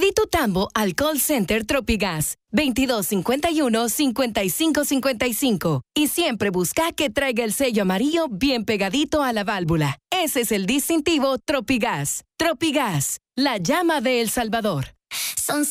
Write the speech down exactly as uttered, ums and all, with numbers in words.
Di tu tambo al call center Tropigas veintidós cincuenta y uno, cincuenta y cinco cincuenta y cinco y siempre busca que traiga el sello amarillo bien pegadito a la válvula. Ese es el distintivo Tropigas. Tropigas, la llama de El Salvador. Son